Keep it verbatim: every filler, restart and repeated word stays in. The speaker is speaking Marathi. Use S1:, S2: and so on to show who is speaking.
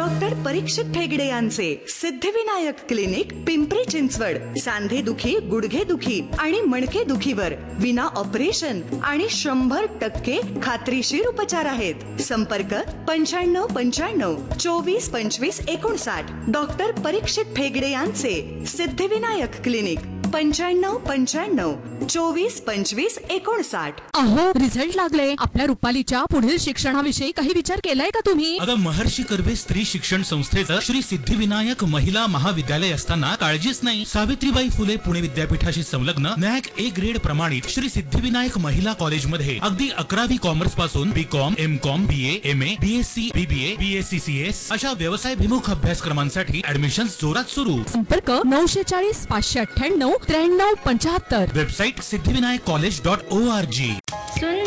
S1: डॉक्टर परीक्षित ठेगडे यांचे सिद्धिविनायक क्लिनिक पिंपरी चिंचवड सांधे दुखी, गुडघे दुखी आणि मणके दुखीवर विना ऑपरेशन आणि शंभर टक्के खात्रीशीर उपचार आहेत. संपर्क पंच्याण्णव पंच्याण्णव चोवीस पंचवीस एकोणसाठ. डॉक्टर परीक्षित ठेगडे यांचे सिद्धिविनायक क्लिनिक पंच्याण्णव पंच्याण्णव चोवीस पंचवीस एकोणसाठ.
S2: अहो, रिझल्ट लागले. आपल्या रुपालीच्या पुढील शिक्षणाविषयी काही विचार केलाय का तुम्ही?
S3: अगं, महर्षी कर्वे स्त्री शिक्षण संस्थेचं श्री सिद्धिविनायक महिला महाविद्यालय असताना काळजीच नाही. सावित्रीबाई फुले पुणे विद्यापीठाशी संलग्न नॅक ए ग्रेड प्रमाणित श्री सिद्धिविनायक महिला कॉलेजमध्ये अगदी अकरावी कॉमर्स पासून बी com, M com, B A, M A, B S C, B B A, B S C C S अशा व्यवसायभिमुख अभ्यासक्रमांसाठी ऍडमिशन जोरात सुरू.
S2: संपर्क नऊशे चाळीस पाचशे अठ्ठ्याण्णव त्र्याण्णव पंच्याहत्तर.
S3: Website Siddhivinayak college dot O R G.